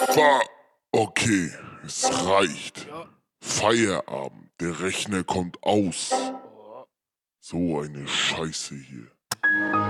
Okay, es reicht. Ja. Feierabend, der Rechner kommt aus. Oh. So eine Scheiße hier.